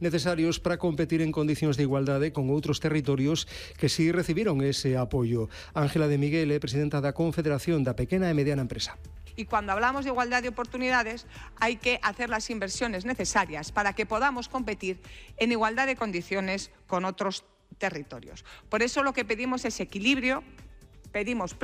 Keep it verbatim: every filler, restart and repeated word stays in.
necesarios para competir en condicións de igualdade con outros territorios que si recibiron ese apoio. Ángela de Miguel é presidenta da Confederación da Pequena e Mediana Empresa. Y cuando hablamos de igualdad de oportunidades, hay que hacer las inversiones necesarias para que podamos competir en igualdad de condiciones con otros territorios. Por eso lo que pedimos es equilibrio, pedimos